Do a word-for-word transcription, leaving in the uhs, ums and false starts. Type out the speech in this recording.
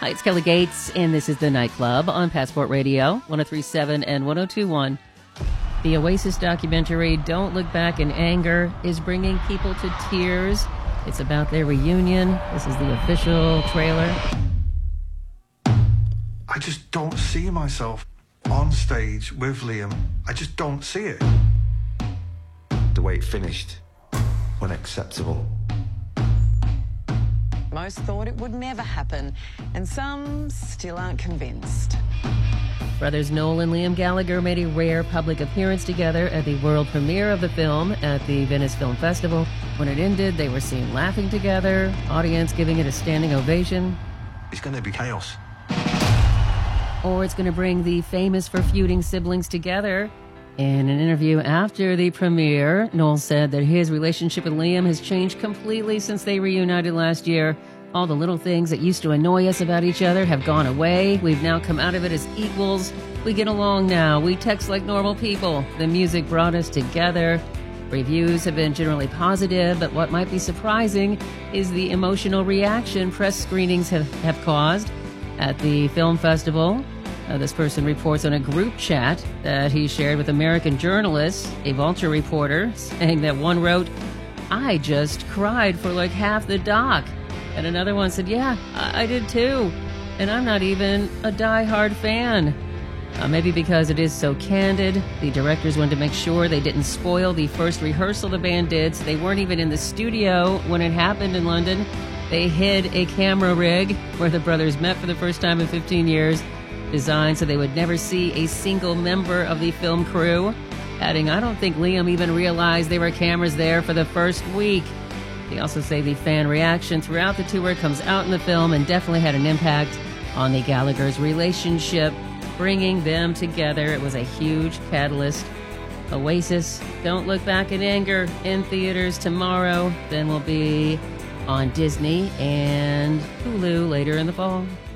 Hi, it's Kelly Gates, and this is The Nightclub on Passport Radio, one oh three point seven and one oh two point one. The Oasis documentary, Don't Look Back in Anger, is bringing people to tears. It's about their reunion. This is the official trailer. I just don't see myself on stage with Liam. I just don't see it. The way it finished, unacceptable. Most thought it would never happen, and some still aren't convinced. Brothers Noel and Liam Gallagher made a rare public appearance together at the world premiere of the film at the Venice Film Festival. When it ended, they were seen laughing together, audience giving it a standing ovation. It's going to be chaos. Or it's going to bring the famous for feuding siblings together. In an interview after the premiere, Noel said that his relationship with Liam has changed completely since they reunited last year. All the little things that used to annoy us about each other have gone away. We've now come out of it as equals. We get along now. We text like normal people. The music brought us together. Reviews have been generally positive, but what might be surprising is the emotional reaction press screenings have, have caused at the film festival. Uh, this person reports on a group chat that he shared with American journalists, a Vulture reporter, saying that one wrote, "I just cried for like half the doc." And another one said, "Yeah, I, I did too. And I'm not even a die-hard fan." Uh, maybe because it is so candid, the directors wanted to make sure they didn't spoil the first rehearsal the band did, so they weren't even in the studio when it happened in London. They hid a camera rig where the brothers met for the first time in fifteen years, designed so they would never see a single member of the film crew. Adding, "I don't think Liam even realized there were cameras there for the first week." They also say the fan reaction throughout the tour comes out in the film and definitely had an impact on the Gallagher's relationship, bringing them together. It was a huge catalyst. Oasis, Don't Look Back in Anger, in theaters tomorrow. Then will be on Disney and Hulu later in the fall.